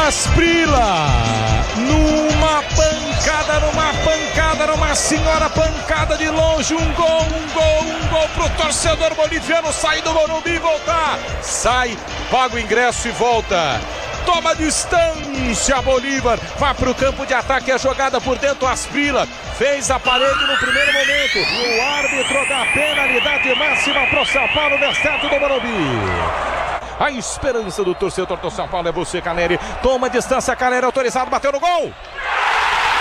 Asprilla, numa pancada, numa senhora pancada de longe, um gol pro torcedor boliviano sair do Morumbi e voltar. Sai, paga o ingresso e volta. Toma distância, Bolívar, vai para o campo de ataque, a jogada por dentro, Asprilla fez a parede no primeiro momento, o árbitro dá penalidade máxima para o São Paulo, no estádio do Morumbi. A esperança do torcedor do São Paulo é você, Caleri, toma distância, Caleri autorizado, bateu no gol!